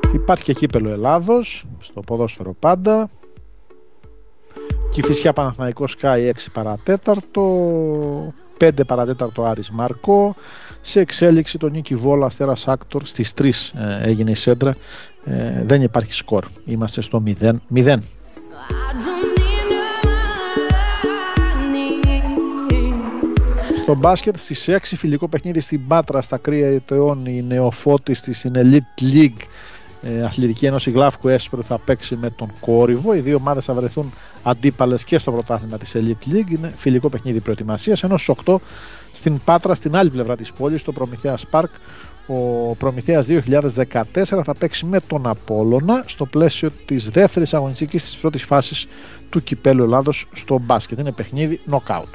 Υπάρχει και κύπελλο Ελλάδος στο ποδόσφαιρο πάντα. Κηφισιά Παναθηναϊκός Sky 6 παρατέταρτο, 5 παρατέταρτο Άρης Μαρκό. Σε εξέλιξη το Νίκη Βόλο Αστέρας Άκτορ, στις 3 έγινε η σέντρα. Δεν υπάρχει σκορ, είμαστε στο 0-0. Στο μπάσκετ στις 6 φιλικό παιχνίδι στην Πάτρα στα Κρύα Ιτεών, η νεοφώτιστη στην Elite League Αθλητική Ένωση Γλάφκου Έσπρο θα παίξει με τον Κόρυβο. Οι δύο ομάδες θα βρεθούν αντίπαλες και στο πρωτάθλημα της Elite League. Είναι φιλικό παιχνίδι προετοιμασίας. Ενώ στις 8 στην Πάτρα, στην άλλη πλευρά της πόλης, στο Προμηθέας Πάρκ, ο Προμηθέας 2014 θα παίξει με τον Απόλλωνα στο πλαίσιο της δεύτερης αγωνιστικής της πρώτης φάσης του Κυπέλλου Ελλάδος στο μπάσκετ. Είναι παιχνίδι νοκάουτ.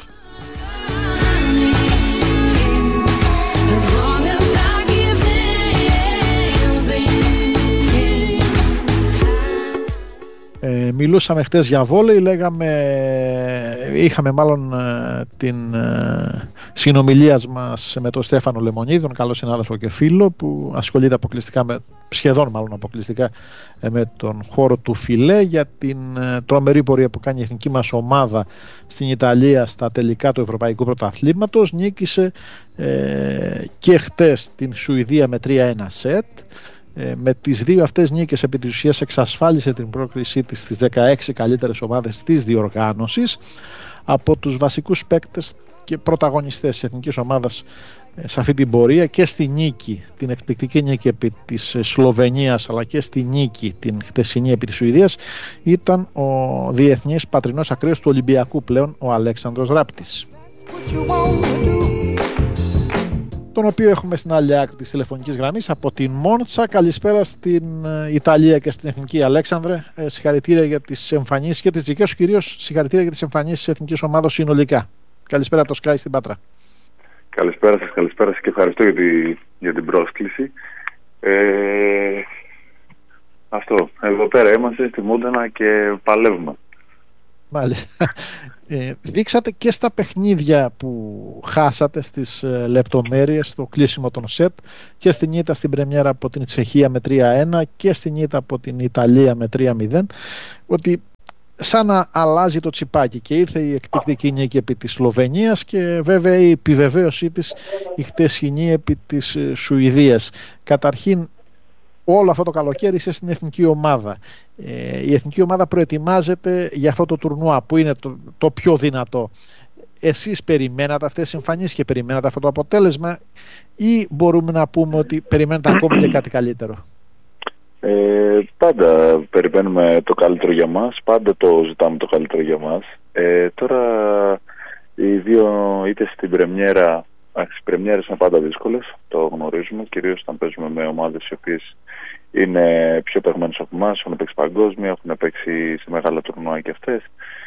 Μιλούσαμε χτες για βόλεϊ, είχαμε μάλλον την συνομιλία μας με τον Στέφανο Λεμονίδη, τον καλό συνάδελφο και φίλο που ασχολείται σχεδόν αποκλειστικά με τον χώρο του φιλέ, για την τρομερή πορεία που κάνει η εθνική μας ομάδα στην Ιταλία στα τελικά του Ευρωπαϊκού Πρωταθλήματος. Νίκησε και χτες την Σουηδία με 3-1 σετ. Με τις δύο αυτές νίκες επί της ουσίας εξασφάλισε την πρόκρισή της στις 16 καλύτερες ομάδες της διοργάνωσης. Από τους βασικούς παίκτες και πρωταγωνιστές της εθνικής ομάδας σε αυτή την πορεία και στη νίκη, την εκπληκτική νίκη επί της Σλοβενίας, αλλά και στη νίκη την χτεσινή επί της Σουηδίας, ήταν ο διεθνής πατρινός ακραίος του Ολυμπιακού πλέον, ο Αλέξανδρος Ράπτης, τον οποίο έχουμε στην άλλη άκρη της τηλεφωνικής γραμμής από την Μόντσα. Καλησπέρα στην Ιταλία και στην Εθνική. Αλέξανδρε, συγχαρητήρια για τις εμφανίσεις και τις δικές σου, κυρίως συγχαρητήρια για τις εμφανίσεις της εθνικής ομάδας συνολικά. Καλησπέρα από το Sky στην Πάτρα. Καλησπέρα σας και ευχαριστώ για την πρόσκληση. Αυτό, εδώ πέρα είμαστε στη Μόντανα και παλεύουμε. Μάλιστα. Δείξατε και στα παιχνίδια που χάσατε στις λεπτομέρειες, στο κλείσιμο των σετ, και στην ήττα στην πρεμιέρα από την Τσεχία με 3-1 και στην ήττα από την Ιταλία με 3-0, ότι σαν να αλλάζει το τσιπάκι, και ήρθε η εκπληκτική νίκη επί της Σλοβενίας και βέβαια η επιβεβαίωσή της η χτεσινή επί της Σουηδίας. Καταρχήν, όλο αυτό το καλοκαίρι είσαι στην εθνική ομάδα. Η εθνική ομάδα προετοιμάζεται για αυτό το τουρνουά που είναι το πιο δυνατό. Εσείς περιμένατε αυτές τις εμφανίσεις και περιμένατε αυτό το αποτέλεσμα, ή μπορούμε να πούμε ότι περιμένετε ακόμη και κάτι καλύτερο? Πάντα περιμένουμε το καλύτερο για μας, πάντα το ζητάμε το καλύτερο για μας. Τώρα οι δύο είτε στην πρεμιέρα, οι πρεμιέρες είναι πάντα δύσκολες, το γνωρίζουμε, κυρίως όταν παίζουμε με ομάδες οι οποίες είναι πιο παιγμένες από εμάς, έχουν παίξει παγκόσμια, έχουν παίξει σε μεγάλα τουρνουά και αυτές.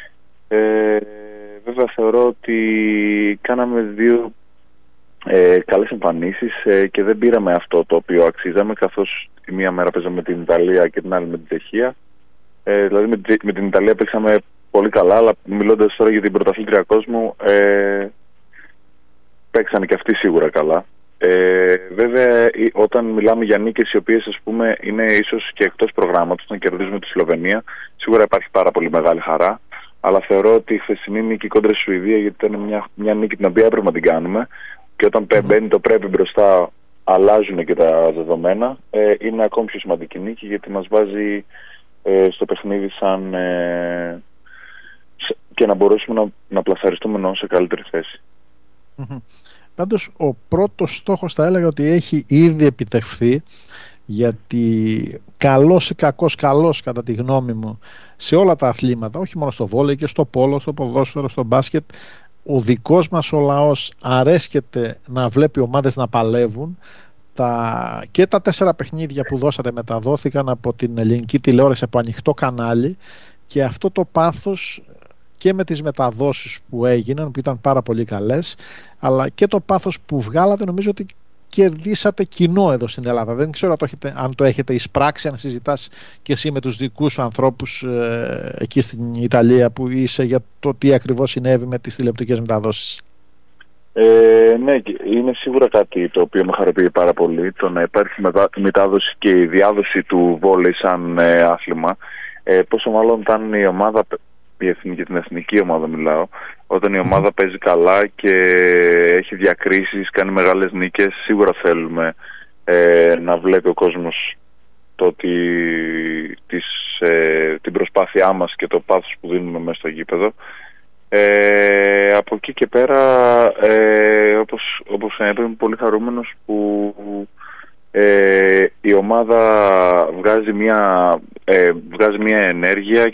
Βέβαια θεωρώ ότι κάναμε δύο καλές εμφανίσεις και δεν πήραμε αυτό το οποίο αξίζαμε, καθώς τη μία μέρα παίζαμε με την Ιταλία και την άλλη με την Τσεχία. Δηλαδή με την Ιταλία παίξαμε πολύ καλά, αλλά μιλώντας τώρα για την πρωταθλήτρια κόσμου, παίξανε και αυτοί σίγουρα καλά. Βέβαια, όταν μιλάμε για νίκες οι οποίες, ας πούμε, είναι ίσως και εκτός προγράμματος, όταν κερδίζουμε τη Σλοβενία, σίγουρα υπάρχει πάρα πολύ μεγάλη χαρά. Αλλά θεωρώ ότι η χθεσινή νίκη κόντρα στη Σουηδία, γιατί ήταν μια νίκη την οποία έπρεπε να την κάνουμε, και όταν μπαίνει το πρέπει μπροστά, αλλάζουν και τα δεδομένα. Είναι ακόμη πιο σημαντική νίκη, γιατί μας βάζει στο παιχνίδι σαν και να μπορέσουμε να πλασαριστούμε σε καλύτερη θέση. Πάντως ο πρώτος στόχος θα έλεγα ότι έχει ήδη επιτευχθεί, γιατί καλός ή καλός κατά τη γνώμη μου σε όλα τα αθλήματα, όχι μόνο στο βόλεϊ και στο πόλο, στο ποδόσφαιρο, στο μπάσκετ, ο δικός μας ο λαός αρέσκεται να βλέπει ομάδες να παλεύουν. Και τα 4 παιχνίδια που δώσατε μεταδόθηκαν από την ελληνική τηλεόραση από ανοιχτό κανάλι, και αυτό το πάθος και με τις μεταδόσεις που έγιναν, που ήταν πάρα πολύ καλές, αλλά και το πάθος που βγάλατε, νομίζω ότι κερδίσατε κοινό εδώ στην Ελλάδα. Δεν ξέρω αν το έχετε εισπράξει, αν συζητάς και εσύ με τους δικούς σου ανθρώπους εκεί στην Ιταλία που είσαι, για το τι ακριβώς συνέβη με τις τηλεοπτικές μεταδόσεις. Ναι, είναι σίγουρα κάτι το οποίο με χαροποιεί πάρα πολύ, το να υπάρχει μετάδοση και η διάδοση του βόλεϊ σαν άθλημα. Πόσο μάλλον όταν η ομάδα, για την εθνική ομάδα μιλάω, όταν η ομάδα παίζει καλά και έχει διακρίσεις, κάνει μεγάλες νίκες, σίγουρα θέλουμε να βλέπει ο κόσμος την προσπάθειά μας και το πάθος που δίνουμε μέσα στο γήπεδο. Από εκεί και πέρα, όπως είμαι πολύ χαρούμενος που η ομάδα βγάζει μια ενέργεια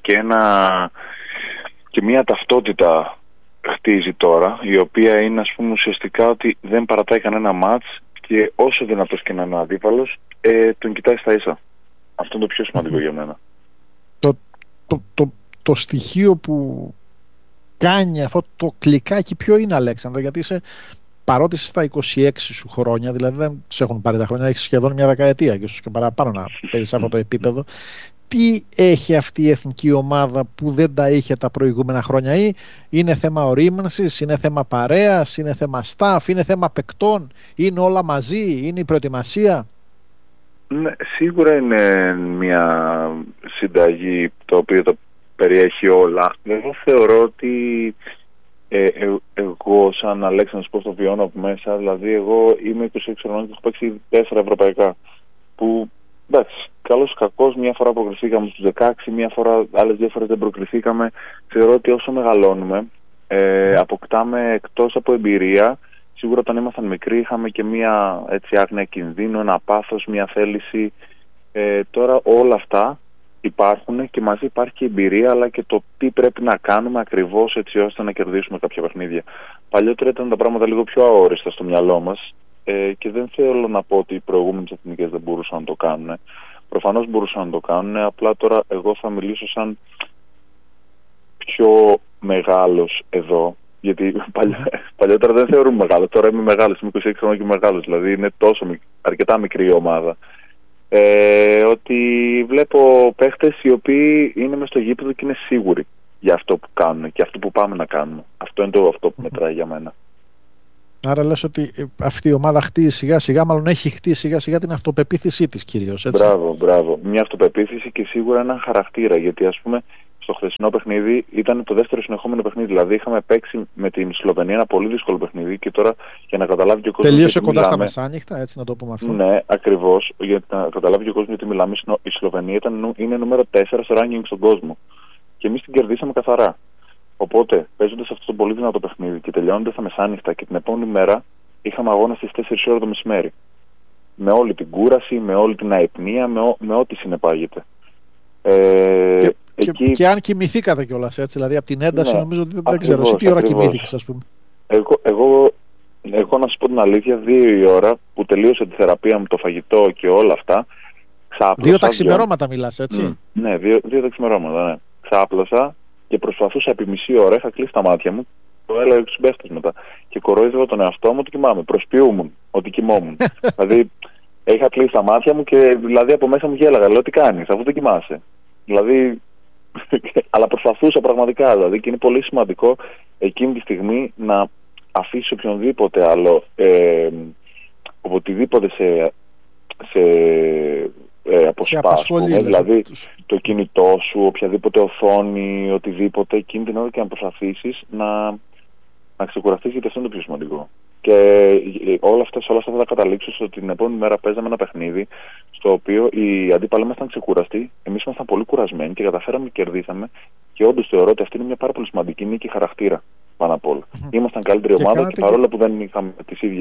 και μια ταυτότητα χτίζει τώρα, η οποία είναι, ας πούμε, ουσιαστικά ότι δεν παρατάει κανένα μάτς και όσο δυνατός και να είναι ο αντίπαλος, τον κοιτάει στα ίσα. Αυτό είναι το πιο σημαντικό για μένα. Το στοιχείο που κάνει αυτό το κλικάκι ποιο είναι, Αλέξανδρο? Γιατί παρότι είσαι στα 26 σου χρόνια, δηλαδή δεν σε έχουν πάρει τα χρόνια, έχεις σχεδόν μια δεκαετία και ίσως και παραπάνω να παίζεις σε αυτό το επίπεδο. Τι έχει αυτή η εθνική ομάδα που δεν τα είχε τα προηγούμενα χρόνια? Ή είναι θέμα ορίμανσης, είναι θέμα παρέας, είναι θέμα staff, είναι θέμα παικτών, είναι όλα μαζί, είναι η προετοιμασία? Ναι, σίγουρα είναι μια συνταγή το οποίο το περιέχει όλα. Εγώ θεωρώ ότι εγώ σαν Αλέξανδρος πώς το βιώνω από μέσα, δηλαδή εγώ είμαι 26 χρονών και έχω παίξει 4 ευρωπαϊκά, που εντάξει, καλώς κακώς μια φορά προκριθήκαμε στους 16, μια φορά, άλλες 2 φορές δεν προκριθήκαμε. Θεωρώ ότι όσο μεγαλώνουμε αποκτάμε, εκτός από εμπειρία, σίγουρα όταν ήμασταν μικροί είχαμε και μια άγνοια κινδύνου, ένα πάθος, μια θέληση. Τώρα όλα αυτά υπάρχουν και μαζί υπάρχει και εμπειρία, αλλά και το τι πρέπει να κάνουμε ακριβώς έτσι ώστε να κερδίσουμε κάποια παιχνίδια. Παλιότερα ήταν τα πράγματα λίγο πιο αόριστα στο μυαλό μας και δεν θέλω να πω ότι οι προηγούμενες εθνικές δεν μπορούσαν να το κάνουν. Προφανώς μπορούσαν να το κάνουν, απλά τώρα εγώ θα μιλήσω σαν πιο μεγάλος εδώ. Γιατί παλιότερα δεν θεωρούμε μεγάλο, τώρα είμαι μεγάλος, είμαι 26 χρόνια και μεγάλος, δηλαδή είναι αρκετά μικρή η ομάδα. Ότι βλέπω παίχτες οι οποίοι είναι μες στο γήπεδο και είναι σίγουροι για αυτό που κάνουν και αυτό που πάμε να κάνουμε. Αυτό είναι αυτό που μετράει για μένα. Άρα λες ότι αυτή η ομάδα χτίζει σιγά σιγά, μάλλον έχει χτίσει σιγά σιγά την αυτοπεποίθησή της κυρίως, έτσι? Μπράβο. Μια αυτοπεποίθηση και σίγουρα έναν χαρακτήρα, γιατί ας πούμε στο χθεσινό παιχνίδι ήταν το δεύτερο συνεχόμενο παιχνίδι. Δηλαδή είχαμε παίξει με την Σλοβενία ένα πολύ δύσκολο παιχνίδι και τώρα για να καταλάβει και ο κόσμος. Τελείωσε κοντά στα μεσάνυχτα, έτσι να το πούμε αυτό. Ναι, ακριβώς. Για να καταλάβει και ο κόσμος γιατί μιλάμε, η Σλοβενία είναι νούμερο 4 στο ranking στον κόσμο. Και εμείς την κερδίσαμε καθαρά. Οπότε παίζοντας αυτό το πολύ δυνατό παιχνίδι και τελειώνοντας τα μεσάνυχτα και την επόμενη μέρα είχαμε αγώνα στις 4 ώρα το μεσημέρι. Με όλη την κούραση, με όλη την αϊπνία, με ό,τι συνεπάγεται. Και αν κοιμηθήκατε κιόλας, έτσι, δηλαδή από την ένταση, ναι, νομίζω ότι δεν ξέρω. Εσύ τι ώρα κοιμήθηκες, ας πούμε? Εγώ να σου πω την αλήθεια, 2 η ώρα που τελείωσε τη θεραπεία μου, το φαγητό και όλα αυτά, ξάπλωσα. 2 τα ξημερώματα μιλάς, έτσι? Ναι, 2 τα ξημερώματα, ναι. Ξάπλωσα και προσπαθούσα επί μισή ώρα, είχα κλείσει τα μάτια μου, το έλεγα στους συμπαίχτες μετά. Και κορόιδευα τον εαυτό μου ότι κοιμάμαι. Προσποιούμουν ότι κοιμόμουν. Δηλαδή, είχα κλείσει τα μάτια μου και δηλαδή από μέσα μου γέλαγα. Λέω, τι κάνεις, αφού δεν κοιμάσαι? Δηλαδή, αλλά προσπαθούσα πραγματικά, δηλαδή, και είναι πολύ σημαντικό εκείνη τη στιγμή να αφήσει οποιονδήποτε άλλο οποτιδήποτε σε αποσπάσουμε, δηλαδή το κινητό σου, οποιαδήποτε οθόνη, οτιδήποτε, εκείνη την ώρα και να προσπαθήσεις να ξεκουραστείς, γιατί αυτό είναι το πιο σημαντικό. Και όλα αυτά θα καταλήξω ότι την επόμενη μέρα παίζαμε ένα παιχνίδι στο οποίο οι αντίπαλοι μας ήταν ξεκουραστοί, εμείς ήμασταν πολύ κουρασμένοι και καταφέραμε και κερδίσαμε. Και όντως θεωρώ ότι αυτή είναι μια πάρα πολύ σημαντική νίκη χαρακτήρα πάνω απ' όλα. Ήμασταν καλύτερη ομάδα και παρόλο που δεν είχαμε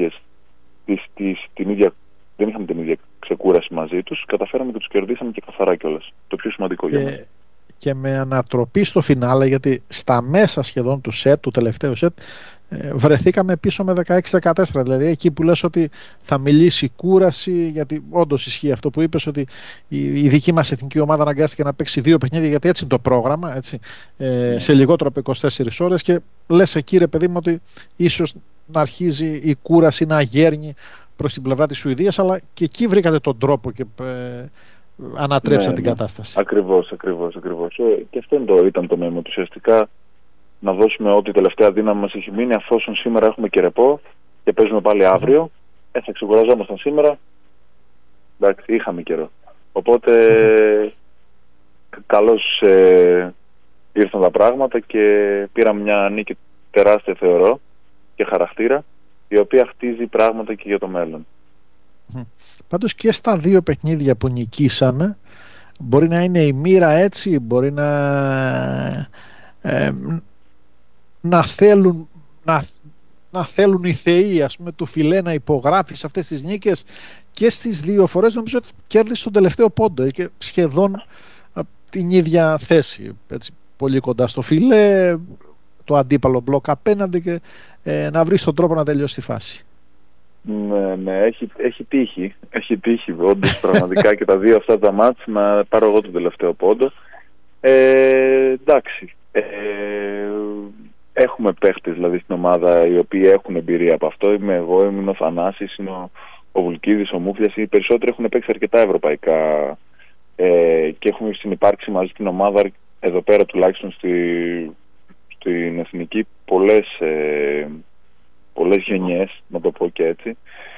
δεν είχαμε την ίδια ξεκούραση μαζί τους, καταφέραμε και τους κερδίσαμε και καθαρά κιόλας. Το πιο σημαντικό για μένα. Και με ανατροπή στο φινάλε, γιατί στα μέσα σχεδόν του τελευταίου σετ, βρεθήκαμε πίσω με 16-14. Δηλαδή εκεί που λες ότι θα μιλήσει κούραση, γιατί όντως ισχύει αυτό που είπες, ότι η δική μας εθνική ομάδα αναγκάστηκε να παίξει 2 παιχνίδια, γιατί έτσι είναι το πρόγραμμα, έτσι, σε λιγότερο από 24 ώρες, και λες εκεί, ρε παιδί μου, ότι ίσως να αρχίζει η κούραση να γέρνει προς την πλευρά της Σουηδίας, αλλά και εκεί βρήκατε τον τρόπο και ανατρέψατε την κατάσταση. Ακριβώς. Και αυτό ήταν το μέμο του. Ουσιαστικά να δώσουμε ό,τι τελευταία δύναμη μας έχει μείνει, αφόσον σήμερα έχουμε και ρεπό και παίζουμε πάλι αύριο. Θα ξεκουραζόμασταν σήμερα. Εντάξει, είχαμε καιρό. Οπότε καλώς ήρθαν τα πράγματα και πήραμε μια νίκη τεράστια, θεωρώ, και χαρακτήρα, η οποία χτίζει πράγματα και για το μέλλον. Πάντως και στα δύο παιχνίδια που νικήσαμε, μπορεί να είναι η μοίρα έτσι, μπορεί να θέλουν οι θεοί, ας πούμε, του Φιλέ να υπογράφει σε αυτές τις νίκες, και στις δύο φορές νομίζω ότι κέρδισε τον τελευταίο πόντο και σχεδόν την ίδια θέση, έτσι, πολύ κοντά στο Φιλέ, το αντίπαλο μπλοκ απέναντι, και να βρει τον τρόπο να τελειώσει τη φάση. Ναι, έχει τύχει όντως πραγματικά και τα δύο αυτά τα μάτς να πάρω εγώ τον τελευταίο πόντο. Εντάξει, έχουμε παίχτες δηλαδή στην ομάδα οι οποίοι έχουν εμπειρία από αυτό. Είμαι εγώ, ήμουν ο Θανάσης, είναι ο Βουλκίδης, ο Μούφλιας. Οι περισσότεροι έχουν παίξει αρκετά ευρωπαϊκά και έχουμε συνυπάρξει μαζί στην ομάδα εδώ πέρα, τουλάχιστον στην εθνική, πολλές γενιές, να το πω και έτσι.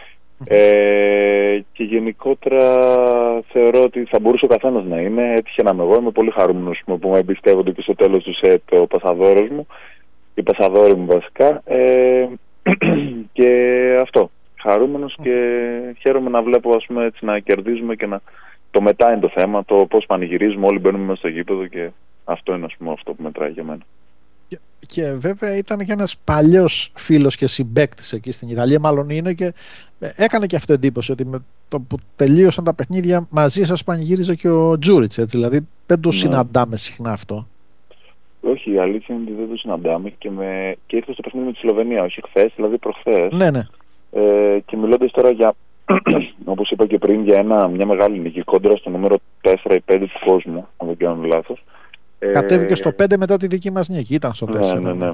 Και γενικότερα θεωρώ ότι θα μπορούσε ο καθένας να είναι. Έτυχε να είμαι εγώ. Είμαι πολύ χαρούμενος που με εμπιστεύονται και στο τέλος του σετ ο πασαδόρος μου, η πασαδόρη μου βασικά, και αυτό, χαρούμενος, και χαίρομαι να βλέπω, ας πούμε, έτσι, να κερδίζουμε, και το μετά είναι το θέμα, το πώς πανηγυρίζουμε, όλοι μπαίνουμε μέσα στο γήπεδο, και αυτό είναι, ας πούμε, αυτό που μετράει για μένα. Και βέβαια ήταν και ένας παλιός φίλος και συμπαίκτης εκεί στην Ιταλία, μάλλον είναι, και έκανε και αυτό εντύπωση ότι με το που τελείωσαν τα παιχνίδια μαζί σας πανηγύριζε και ο Τζούριτς, έτσι, δηλαδή δεν το συναντάμε συχνά αυτό. Όχι, η αλήθεια είναι ότι δεν το συναντάμε, και ήρθε στο παιχνίδι με τη Σλοβενία, όχι χθες, δηλαδή προχθές. Ναι. Και μιλώντας τώρα για, όπως είπα και πριν, για μια μεγάλη νίκη κόντρα στο νούμερο 4 ή 5 του κόσμου, αν δεν κάνω λάθος. Κατέβηκε στο 5 μετά τη δική μας νίκη, ήταν στο 4. Ναι.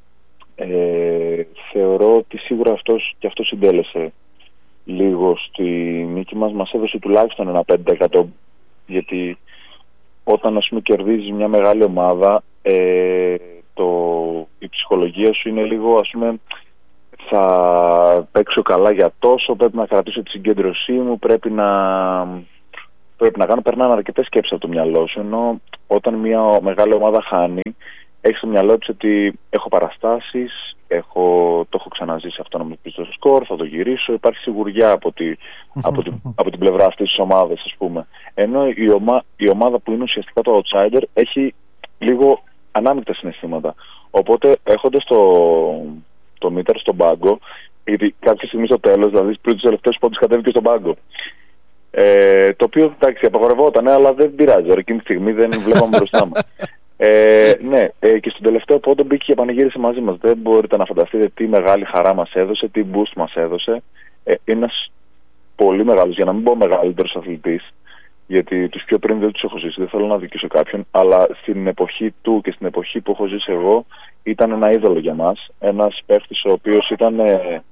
Θεωρώ ότι σίγουρα αυτό συντέλεσε λίγο στη νίκη μας. Μας έδωσε τουλάχιστον ένα 5%, γιατί όταν, ας πούμε, κερδίζεις μια μεγάλη ομάδα, η ψυχολογία σου είναι λίγο, ας πούμε, θα παίξω καλά για τόσο, πρέπει να κρατήσω τη συγκέντρωσή μου, πρέπει να κάνω, περνάνε αρκετές σκέψεις από το μυαλό σου, ενώ όταν μια μεγάλη ομάδα χάνει, έχεις στο μυαλό της ότι έχω παραστάσεις, το έχω ξαναζήσει αυτό, να μου πεις το σκορ, θα το γυρίσω, υπάρχει σιγουριά από την πλευρά αυτής της ομάδας, ας πούμε. Ενώ η ομάδα που είναι ουσιαστικά το outsider έχει λίγο ανάμεικτα συναισθήματα. Οπότε έχοντας το μήτερ στον πάγκο, γιατί κάποια στιγμή στο τέλος, δηλαδή πριν τους τελευταίους πόντους, κατέβηκε στον πάγκο. Το οποίο, εντάξει, απαγορευόταν, αλλά δεν πειράζει. Εκείνη τη στιγμή δεν βλέπαμε μπροστά μας. Ναι, και στον τελευταίο πόντο μπήκε και πανηγύρισε μαζί μας. Δεν μπορείτε να φανταστείτε τι μεγάλη χαρά μας έδωσε, τι boost μας έδωσε. Είναι ένας πολύ μεγάλος, για να μην πω μεγαλύτερος αθλητής, γιατί τους πιο πριν δεν τους έχω ζήσει, δεν θέλω να δικήσω κάποιον, αλλά στην εποχή του και στην εποχή που έχω ζήσει εγώ, ήταν ένα είδωλο για μας. Ένας παίχτης ο οποίος ήταν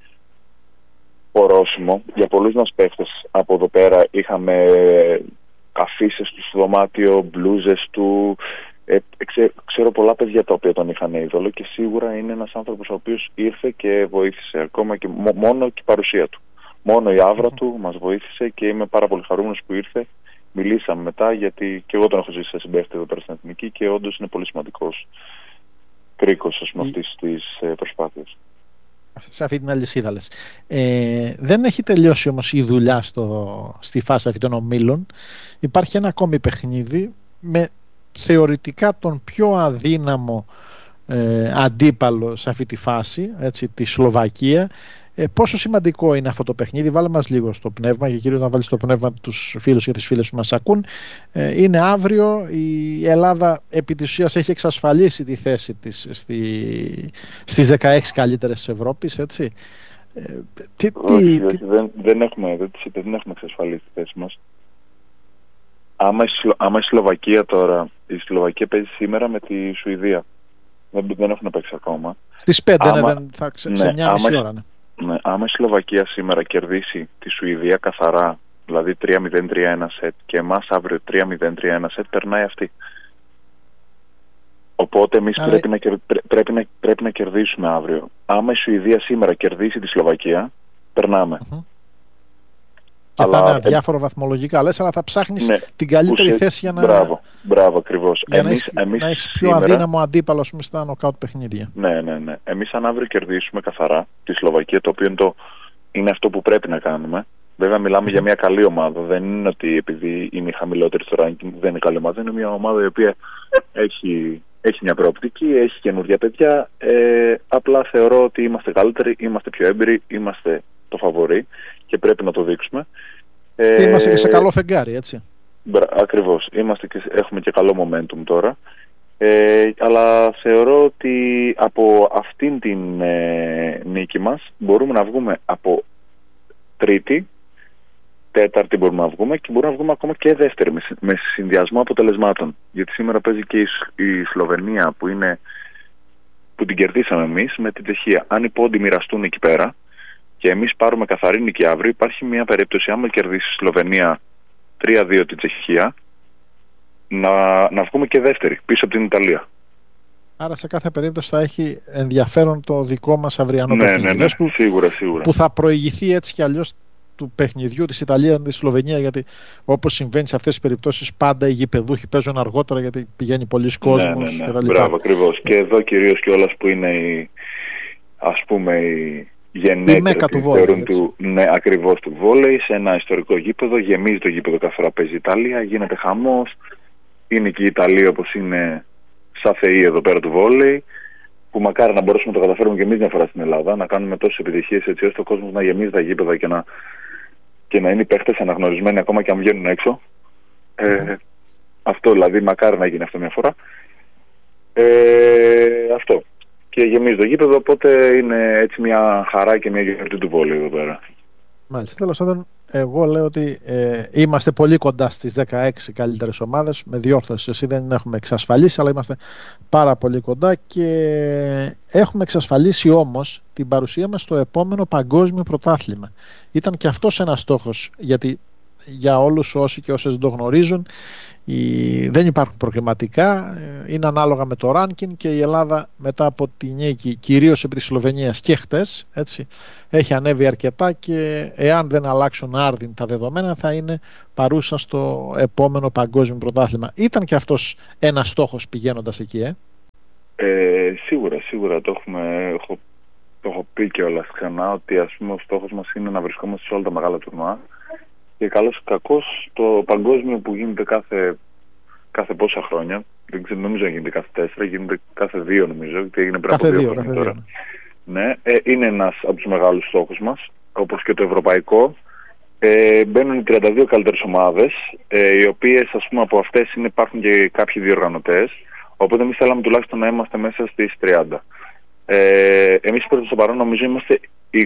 ορόσημο για πολλούς μας παίχτες. Από εδώ πέρα είχαμε αφήσεις του στο δωμάτιο, μπλούζες του. Ξέρω πολλά παιδιά τα οποία τον είχαν είδωλο, και σίγουρα είναι ένας άνθρωπος ο οποίος ήρθε και βοήθησε, ακόμα και μόνο και η παρουσία του. Μόνο η άβρα του μας βοήθησε, και είμαι πάρα πολύ χαρούμενος που ήρθε. Μιλήσαμε μετά, γιατί και εγώ τον έχω ζήσει σε συμπαίχτη εδώ πέρα στην Εθνική, και όντως είναι πολύ σημαντικός κρίκος, ας πούμε, αυτής της προσπάθειας. Σε αυτή την αλυσίδα λες. Δεν έχει τελειώσει όμως η δουλειά στη φάση αυτή των ομίλων. Υπάρχει ένα ακόμη παιχνίδι με θεωρητικά τον πιο αδύναμο αντίπαλο σε αυτή τη φάση, έτσι, τη Σλοβακία. Πόσο σημαντικό είναι αυτό το παιχνίδι? Βάλε μας λίγο στο πνεύμα, και κυρίως να βάλεις στο πνεύμα τους φίλους και τις φίλες που μας ακούν. Είναι αύριο. Η Ελλάδα επί της ουσίας έχει εξασφαλίσει τη θέση της στις 16 καλύτερες της Ευρώπης, έτσι. Όχι, δεν έχουμε εξασφαλίσει τη θέση μας. Άμα η Σλοβακία τώρα, η Σλοβακία παίζει σήμερα με τη Σουηδία. Δεν έχουν παίξει ακόμα. Στις 5, σε μια μισή ώρα. Ναι, άμα η Σλοβακία σήμερα κερδίσει τη Σουηδία καθαρά, δηλαδή 3-0-3-1 σετ, και εμάς αύριο 3-0-3-1 σετ, περνάει αυτή. Οπότε εμείς πρέπει να κερδίσουμε αύριο. Άμα η Σουηδία σήμερα κερδίσει τη Σλοβακία, περνάμε. Και αλλά θα είναι αδιάφορο βαθμολογικά, λες, αλλά θα ψάχνεις την καλύτερη θέση για να... Μπράβο, ακριβώς. Για να έχεις πιο αδύναμο αντίπαλο στα νοκάουτ παιχνίδια. Ναι. Εμείς αν αύριο κερδίσουμε καθαρά τη Σλοβακία, το οποίο είναι αυτό που πρέπει να κάνουμε. Βέβαια μιλάμε για μια καλή ομάδα. Δεν είναι ότι επειδή είναι η χαμηλότερη στο ranking δεν είναι καλή ομάδα. Είναι μια ομάδα η οποία έχει μια προοπτική, έχει καινούργια παιδιά. Απλά θεωρώ ότι είμαστε καλύτεροι, είμαστε πιο έμπειροι, είμαστε το φαβορί και πρέπει να το δείξουμε. Είμαστε και σε καλό φεγγάρι, έτσι. Ακριβώς. Έχουμε και καλό momentum τώρα. Αλλά θεωρώ ότι από αυτήν την νίκη μας μπορούμε να βγούμε από τρίτη, τέταρτη μπορούμε να βγούμε και μπορούμε να βγούμε ακόμα και δεύτερη με συνδυασμό αποτελεσμάτων. Γιατί σήμερα παίζει και η Σλοβενία που την κερδίσαμε εμείς με την Τσεχία. Αν οι πόντοι μοιραστούν εκεί πέρα και εμείς πάρουμε καθαρή νίκη αύριο, υπάρχει μια περίπτωση άμα κερδίσει η Σλοβενία 3-2 την Τσεχία να βγούμε και δεύτερη πίσω από την Ιταλία. Άρα σε κάθε περίπτωση θα έχει ενδιαφέρον το δικό μας αυριανό παιχνίδι. Ναι, σίγουρα. Που θα προηγηθεί έτσι κι αλλιώς του παιχνιδιού της Ιταλίας με τη Σλοβενία, γιατί όπως συμβαίνει σε αυτές τις περιπτώσεις πάντα οι γηπεδούχοι παίζουν αργότερα γιατί πηγαίνει πολλοί κόσμος. Ναι. Μπράβο, ακριβώς. Και εδώ κυρίως κιόλας που είναι οι γενναίκες του βόλεϊ. Ναι, ακριβώς του βόλεϊ, σε ένα ιστορικό γήπεδο, γεμίζει το γήπεδο κάθε φορά παίζει η Ιταλία, γίνεται χαμός. Είναι και η Ιταλία όπως είναι σαν θεοί εδώ πέρα του βόλεϊ, που μακάρι να μπορέσουμε να το καταφέρουμε και εμείς μια φορά στην Ελλάδα, να κάνουμε τόσες επιτυχίες έτσι ώστε ο κόσμος να γεμίζει τα γήπεδα και να είναι οι παίχτες αναγνωρισμένοι ακόμα και αν βγαίνουν έξω. Αυτό δηλαδή, μακάρι να γίνει αυτό μια φορά. Αυτό. Και γεμίζει το γήπεδο, οπότε είναι έτσι μια χαρά και μια γιορτή του βόλεϊ εδώ πέρα. Μάλιστα. Τέλος πάντων, εγώ λέω ότι είμαστε πολύ κοντά στις 16 καλύτερες ομάδες. Με διόρθωση, εσύ δεν έχουμε εξασφαλίσει, αλλά είμαστε πάρα πολύ κοντά και έχουμε εξασφαλίσει όμως την παρουσία μας στο επόμενο παγκόσμιο πρωτάθλημα. Ήταν και αυτός ένας στόχος, γιατί για όλους όσοι και όσες δεν το γνωρίζουν, δεν υπάρχουν προκριματικά, είναι ανάλογα με το ranking και η Ελλάδα μετά από τη νίκη κυρίως επί της Σλοβενίας και χτες, έτσι, έχει ανέβει αρκετά και εάν δεν αλλάξουν άρδιν τα δεδομένα θα είναι παρούσα στο επόμενο παγκόσμιο πρωτάθλημα. Ήταν και αυτός ένας στόχος πηγαίνοντας εκεί, Σίγουρα το έχω πει κιόλας ξανά ότι ας πούμε ο στόχος μας είναι να βρισκόμαστε σε όλα τα μεγάλα τουρνουά. Και καλώς ή κακώς το παγκόσμιο που γίνεται κάθε πόσα χρόνια, δεν ξέρω, νομίζω να γίνεται κάθε 4, γίνεται κάθε 2 νομίζω, γιατί έγινε πριν από 2 χρόνια τώρα. Ναι, είναι ένας από τους μεγάλους στόχους μας, όπως και το ευρωπαϊκό. Μπαίνουν οι 32 καλύτερες ομάδες, οι οποίες ας πούμε από αυτές υπάρχουν και κάποιοι διοργανωτές, οπότε εμείς θέλαμε τουλάχιστον να είμαστε μέσα στις 30. Εμείς στο παρόν νομίζω είμαστε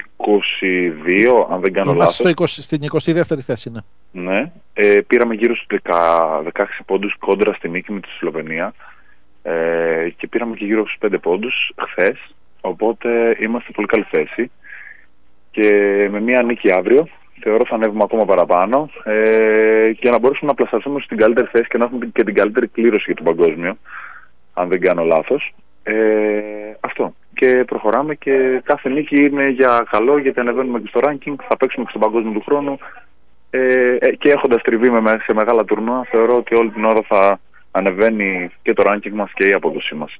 22, αν δεν κάνω λάθος. Στην 22η θέση, ναι. Ναι. Πήραμε γύρω στους 16 πόντους κόντρα στη νίκη με τη Σλοβενία και πήραμε και γύρω στους 5 πόντους χθες, οπότε είμαστε πολύ καλή θέση και με μια νίκη αύριο θεωρώ θα ανέβουμε ακόμα παραπάνω και να μπορέσουμε να πλασαρθούμε στην καλύτερη θέση και να έχουμε και την καλύτερη κλήρωση για το παγκόσμιο, αν δεν κάνω λάθος. Αυτό. Και προχωράμε και κάθε νίκη είναι για καλό, γιατί ανεβαίνουμε και στο ranking, θα παίξουμε και στον παγκόσμιο του χρόνου και έχοντας τριβή σε μεγάλα τουρνουά θεωρώ ότι όλη την ώρα θα ανεβαίνει και το ranking μας και η απόδοσή μας.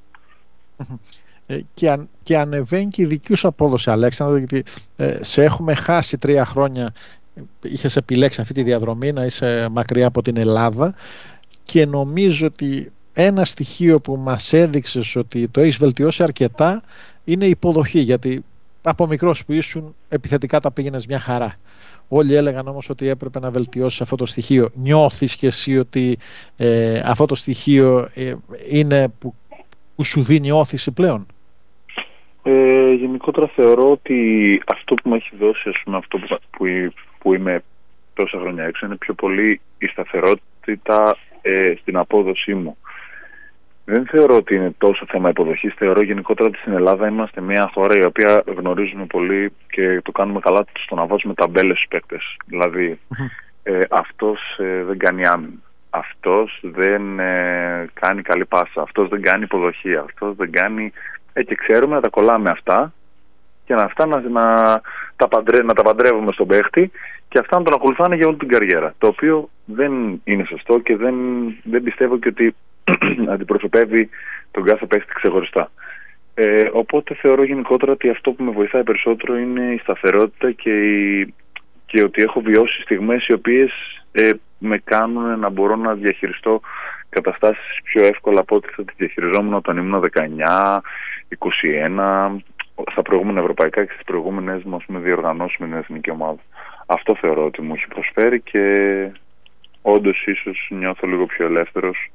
Και ανεβαίνει και η δική σου απόδοση, Αλέξανδρο, γιατί σε έχουμε χάσει 3 χρόνια, είχες επιλέξει αυτή τη διαδρομή να είσαι μακριά από την Ελλάδα και νομίζω ότι ένα στοιχείο που μας έδειξες ότι το έχεις βελτιώσει αρκετά είναι η υποδοχή, γιατί από μικρός που ήσουν επιθετικά τα πήγαινες μια χαρά. Όλοι έλεγαν όμως ότι έπρεπε να βελτιώσεις αυτό το στοιχείο. Νιώθεις και εσύ ότι αυτό το στοιχείο είναι που σου δίνει όθηση πλέον? Γενικότερα θεωρώ ότι αυτό που μου έχει δώσει, ας πούμε, αυτό που είμαι τόσα χρόνια έξω, είναι πιο πολύ η σταθερότητα στην απόδοσή μου. Δεν θεωρώ ότι είναι τόσο θέμα υποδοχής. Θεωρώ γενικότερα ότι στην Ελλάδα είμαστε μια χώρα η οποία γνωρίζουμε πολύ και το κάνουμε καλά στο να βάζουμε ταμπέλες στους παίκτες. Δηλαδή αυτός δεν κάνει άμυνα, αυτός δεν κάνει καλή πάσα, αυτός δεν κάνει υποδοχή, αυτός δεν κάνει... και ξέρουμε να τα κολλάμε αυτά και αυτά να τα παντρεύουμε στον παίχτη και αυτά να τον ακολουθάνε για όλη την καριέρα. Το οποίο δεν είναι σωστό και δεν πιστεύω και ότι αντιπροσωπεύει τον κάθε παίχτη ξεχωριστά. Οπότε θεωρώ γενικότερα ότι αυτό που με βοηθάει περισσότερο είναι η σταθερότητα και ότι έχω βιώσει στιγμές οι οποίες με κάνουν να μπορώ να διαχειριστώ καταστάσεις πιο εύκολα από ό,τι θα τις διαχειριζόμουν όταν ήμουν 19, 21, στα προηγούμενα ευρωπαϊκά και στις προηγούμενες μας διοργανώσεις με την εθνική ομάδα. Αυτό θεωρώ ότι μου έχει προσφέρει και όντως ίσως νιώθω λίγο πιο ελεύθερος,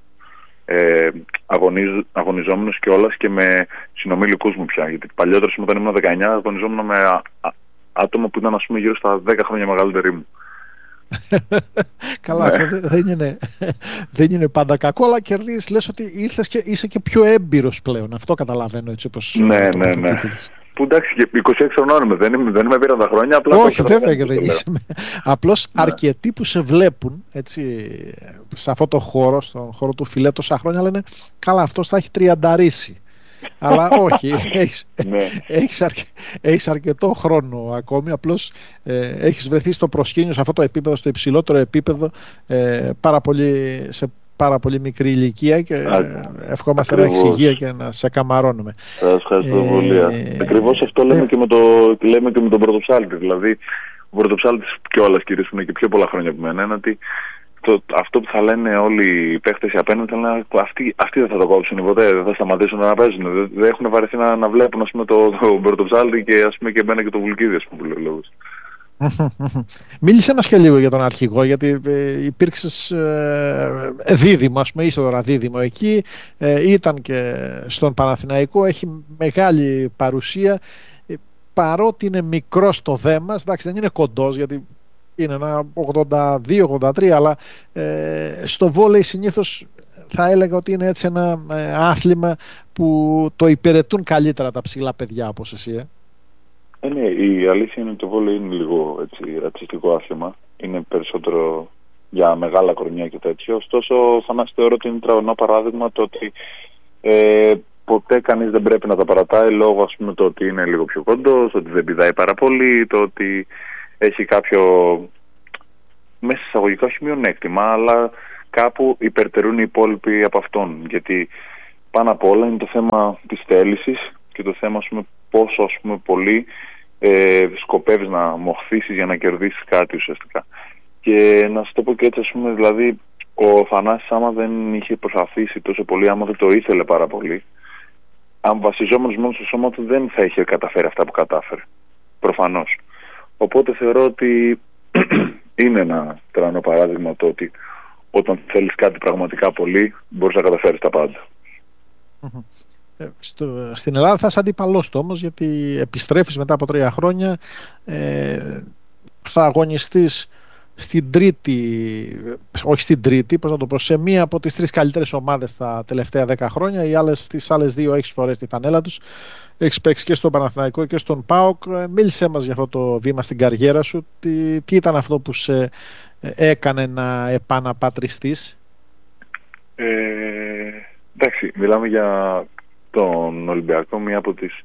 αγωνιζόμενος κιόλας και με συνομιλικούς μου πια. Γιατί παλιότερα όταν ήμουν 19 αγωνιζόμουν με άτομα που ήταν ας πούμε γύρω στα 10 χρόνια μεγαλύτεροι μου. Καλά, αυτό δεν είναι πάντα κακό, αλλά κερδίζεις, λες ότι ήρθες και είσαι και πιο έμπειρος πλέον. Αυτό καταλαβαίνω έτσι όπως... Ναι. Που εντάξει, 26 χρονών δεν είμαι πήραν τα χρόνια. Απλά όχι, βέβαια και δεν είσαι. Απλώς αρκετοί που σε βλέπουν έτσι, σε αυτό το χώρο, στον χώρο του φιλέ τόσα χρόνια, λένε καλά, αυτός θα έχει τριανταρίσει. Αλλά όχι, έχεις αρκετό χρόνο ακόμη, απλώς έχεις βρεθεί στο προσκήνιο, σε αυτό το επίπεδο, στο υψηλότερο επίπεδο, σε πάρα πολύ μικρή ηλικία και ευχόμαστε να έχεις υγεία και να σε καμαρώνουμε. Σας ευχαριστώ πολύ. Ακριβώς αυτό λέμε και με τον Πρωτοψάλτη. Δηλαδή, ο Πρωτοψάλτης κιόλας κυρίως που είναι και πιο πολλά χρόνια από μένα, είναι ότι αυτό που θα λένε όλοι οι παίχτες οι απέναντι, θα λένε αυτοί δεν θα το κόψουν ποτέ, δεν θα σταματήσουν να παίζουν. Δεν έχουν βαρεθεί να βλέπουν ας πούμε, τον Πρωτοψάλτη και ας πούμε και εμένα και τον Βουλκίδη, ας πούμε, που λέει ο λόγος. Μίλησε μας και λίγο για τον αρχηγό, γιατί υπήρξες δίδυμο, ας πούμε, είσαι τώρα δίδυμο εκεί, ήταν και στον Παναθηναϊκό, έχει μεγάλη παρουσία, παρότι είναι μικρός το δέμας, εντάξει δεν είναι κοντός γιατί είναι ένα 82-83, αλλά στο βόλεϊ συνήθως θα έλεγα ότι είναι έτσι ένα άθλημα που το υπηρετούν καλύτερα τα ψηλά παιδιά όπως εσύ. Ναι, η αλήθεια είναι ότι το βόλεϊ είναι λίγο έτσι, ρατσιστικό άθλημα. Είναι περισσότερο για μεγάλα κορμιά και τέτοιο. Ωστόσο, Θανάση, θεωρώ ότι είναι τραγωνό παράδειγμα το ότι ποτέ κανείς δεν πρέπει να τα παρατάει λόγω ας πούμε το ότι είναι λίγο πιο κοντός, ότι δεν πηδάει πάρα πολύ, το ότι έχει κάποιο μέσα εισαγωγικά όχι μειονέκτημα, αλλά κάπου υπερτερούν οι υπόλοιποι από αυτόν. Γιατί πάνω απ' όλα είναι το θέμα της θέλησης και το θέμα ας πούμε, πόσο ας πούμε, πολύ σκοπεύεις να μοχθήσεις για να κερδίσεις κάτι ουσιαστικά. Και να σου το πω και έτσι, ας πούμε, δηλαδή ο Θανάσης άμα δεν είχε προσπαθήσει τόσο πολύ, άμα δεν το ήθελε πάρα πολύ, αν βασιζόμενος μόνο στο σώμα του δεν θα είχε καταφέρει αυτά που κατάφερε. Προφανώς. Οπότε θεωρώ ότι είναι ένα τρανό παράδειγμα το ότι όταν θέλεις κάτι πραγματικά πολύ μπορείς να καταφέρεις τα πάντα. Στην Ελλάδα θα είσαι αντίπαλός του όμως, γιατί επιστρέφεις μετά από 3 χρόνια, θα αγωνιστείς στην τρίτη, όχι στην τρίτη, πώς να το πω, σε μία από τις 3 καλύτερες ομάδες τα τελευταία 10 χρόνια. Στις άλλες 2 έχεις φορές τη φανέλα τους. Έχεις παίξει και στον Παναθηναϊκό και στον ΠΑΟΚ. Μίλησέ μας για αυτό το βήμα στην καριέρα σου. Τι ήταν αυτό που σε έκανε να επαναπατριστείς? Εντάξει, μιλάμε για τον Ολυμπιακό, μία από τις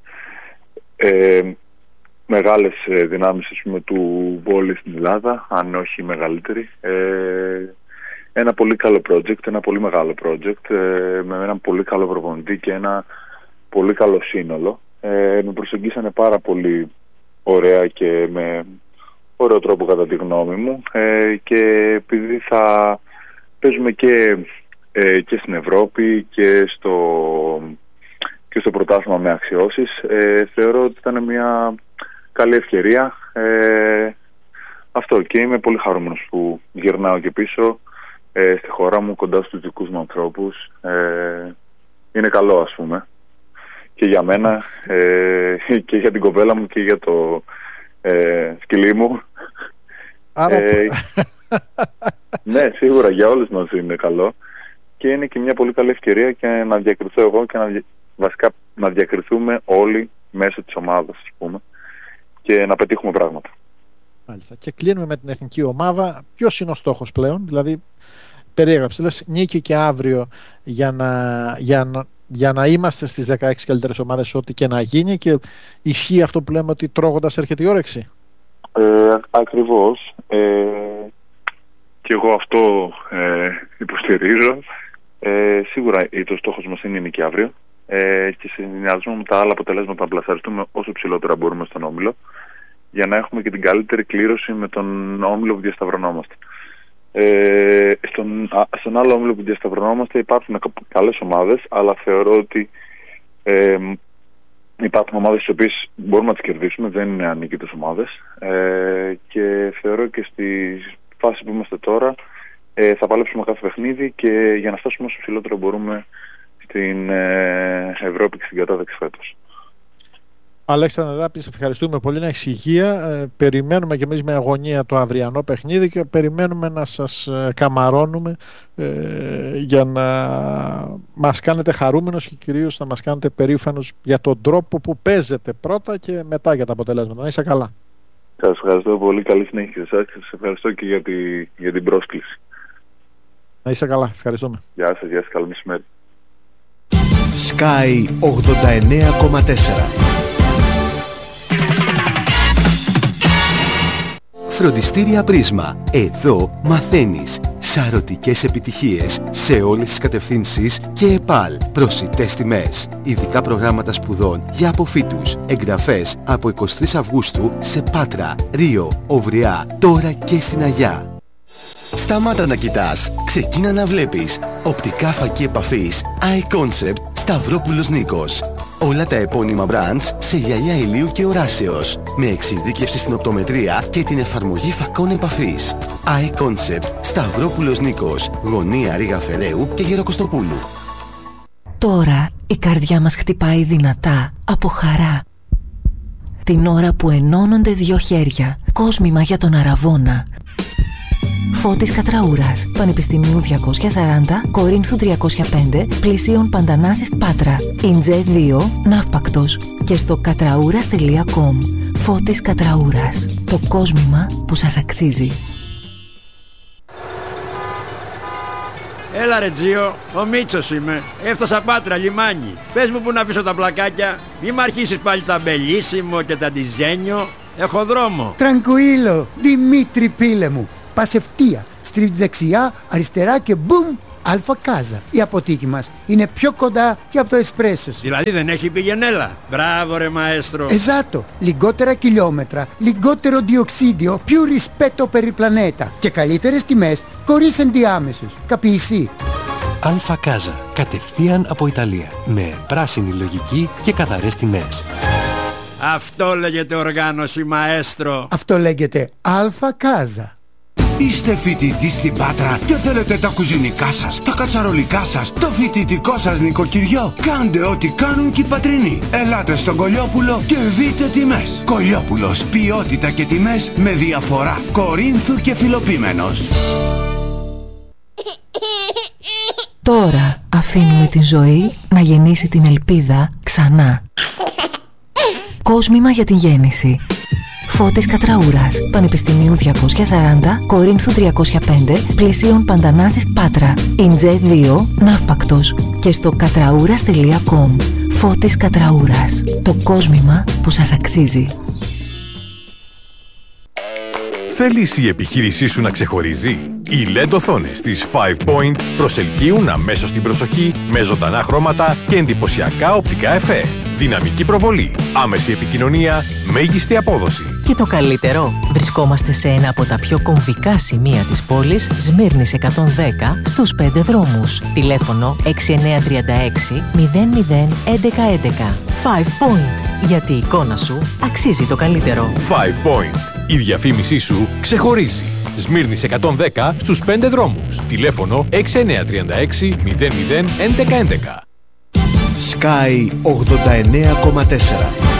μεγάλες δυνάμεις ας πούμε, του βόλεϊ στην Ελλάδα, αν όχι μεγαλύτερη. Ένα πολύ καλό project, ένα πολύ μεγάλο project, με έναν πολύ καλό προπονητή και ένα πολύ καλό σύνολο. Με προσεγγίσανε πάρα πολύ ωραία και με ωραίο τρόπο κατά τη γνώμη μου, και επειδή θα παίζουμε και στην Ευρώπη και στο πρωτάθλημα με αξιώσεις, θεωρώ ότι ήταν μια καλή ευκαιρία. Αυτό, και είμαι πολύ χαρούμενος που γυρνάω και πίσω στη χώρα μου, κοντά στους δικούς μου ανθρώπους. Είναι καλό ας πούμε και για μένα και για την κοπέλα μου και για το σκυλί μου. Ναι, σίγουρα για όλους μας είναι καλό και είναι και μια πολύ καλή ευκαιρία και να διακριθώ εγώ και βασικά να διακριθούμε όλοι μέσω της ομάδας ας πούμε και να πετύχουμε πράγματα. Μάλιστα. Και κλείνουμε με την εθνική ομάδα. Ποιος είναι ο στόχος πλέον? Δηλαδή περιέγραψες. Λες νίκη και αύριο για να είμαστε στις 16 καλύτερες ομάδες ό,τι και να γίνει, και ισχύει αυτό που λέμε ότι τρώγοντας έρχεται η όρεξη. Ακριβώς. Και εγώ αυτό υποστηρίζω. Σίγουρα το στόχος μας είναι η νίκη αύριο, και συνδυασμό με τα άλλα αποτελέσματα να πλασαριστούμε όσο ψηλότερα μπορούμε στον όμιλο, για να έχουμε και την καλύτερη κλήρωση με τον όμιλο που διασταυρωνόμαστε. Στον άλλο όμιλο που διασταυρωνόμαστε υπάρχουν καλές ομάδες, αλλά θεωρώ ότι υπάρχουν ομάδες τις οποίες μπορούμε να τις κερδίσουμε, δεν είναι ανίκητες ομάδες, και θεωρώ και στη φάση που είμαστε τώρα θα παλέψουμε κάθε παιχνίδι, και για να φτάσουμε όσο ψηλότερο μπορούμε στην Ευρώπη και στην κατάταξη φέτος. Αλέξανδρε Ράπτη, σε ευχαριστούμε πολύ, να έχεις υγεία. Περιμένουμε και εμείς με αγωνία το αυριανό παιχνίδι και περιμένουμε να σας καμαρώνουμε για να μας κάνετε χαρούμενος και κυρίως να μας κάνετε περήφανος για τον τρόπο που παίζετε πρώτα και μετά για τα αποτελέσματα. Να είσαι καλά. Σας ευχαριστώ πολύ. Καλή συνέχεια σε εσάς και σας ευχαριστώ και για την πρόσκληση. Να είσαι καλά. Ευχαριστούμε. Γεια σας. Καλό μεσημέρι. Sky 89,4. Φροντιστήρια Πρίσμα. Εδώ μαθαίνεις σαρωτικές επιτυχίες σε όλες τις κατευθύνσεις και ΕΠΑΛ. Προσιτές τιμές. Ειδικά προγράμματα σπουδών για αποφύτους. Εγγραφές από 23 Αυγούστου σε Πάτρα, Ρίο, Οβριά, τώρα και στην Αγιά. Σταμάτα να κοιτάς, ξεκίνα να βλέπεις. Οπτικά φακή επαφής Eye Concept Σταυρόπουλος Νίκος. Όλα τα επώνυμα brands σε γυαλιά ηλίου και οράσεως, με εξειδίκευση στην οπτομετρία και την εφαρμογή φακών επαφής. Eye Concept Σταυρόπουλος Νίκος, γωνία Ρήγα Φεραίου και Γεροκοστοπούλου. Τώρα η καρδιά μας χτυπάει δυνατά από χαρά. Την ώρα που ενώνονται δύο χέρια, κόσμημα για τον Αραβώνα. Φώτης Κατραούρας, Πανεπιστημίου 240, Κορίνθου 305, πλησίων Παντανάσης Πάτρα, Ιντζέ 2, Ναύπακτος, και στο κατραούρας.com. Φώτης Κατραούρας, το κόσμημα που σας αξίζει. Έλα ρε Τζίο, ο Μίτσος είμαι. Έφτασα Πάτρα, λιμάνι. Πες μου που να πείσω τα πλακάκια. Μη μ' αρχίσεις πάλι τα μπελίσιμο και τα ντιζένιο. Έχω δρόμο. Τρανκουίλο, Δημήτρη πίλε μου. Πας ευθεία, στρίβεις δεξιά, αριστερά και μπουμ, Αλφα Κάζα. Η αποθήκη μας είναι πιο κοντά και από το εσπρέσο σου. Δηλαδή δεν έχει πηγενέλα. Μπράβο ρε μαέστρο. Εζάτο, λιγότερα χιλιόμετρα, λιγότερο διοξίδιο, più rispetto per il pianeta και καλύτερες τιμές χωρίς ενδιάμεσους. Καπιεισί. Αλφα Κάζα, κατευθείαν από Ιταλία, με πράσινη λογική και καθαρές τιμές. Αυτό λέγεται οργάνωση μαέστρο. Αυτό λέγεται Αλφα Κάζα. Είστε φοιτητής στην Πάτρα και θέλετε τα κουζινικά σας, τα κατσαρολικά σας, το φοιτητικό σας νοικοκυριό. Κάντε ό,τι κάνουν και οι πατρινοί. Ελάτε στον Κολιόπουλο και δείτε τιμές. Κολιόπουλος, ποιότητα και τιμές με διαφορά. Κορίνθου και Φιλοπίμενος. Τώρα αφήνουμε την ζωή να γεννήσει την ελπίδα ξανά. Κόσμημα για την γέννηση. Φώτης Κατραούρας, Πανεπιστημίου 240, Κορίνθου 305, πλησίων Παντανάσης Πάτρα, Ιντζέ 2, Ναύπακτος, και στο κατραούρας.com. Φώτης Κατραούρας, το κόσμημα που σας αξίζει. Θέλεις η επιχείρησή σου να ξεχωρίζει? Οι LED οθόνες της 5 Point προσελκύουν αμέσως την προσοχή με ζωντανά χρώματα και εντυπωσιακά οπτικά εφέ. Δυναμική προβολή, άμεση επικοινωνία, μέγιστη απόδοση. Και το καλύτερο, βρισκόμαστε σε ένα από τα πιο κομβικά σημεία της πόλης, Σμύρνης 110, στους 5 δρόμους. Τηλέφωνο 6936 00 1111. 5 Point, γιατί η εικόνα σου αξίζει το καλύτερο. 5 Point, η διαφήμισή σου ξεχωρίζει. Σμύρνης 110, στους 5 δρόμους. Τηλέφωνο 6936 00 1111. Sky 89,4.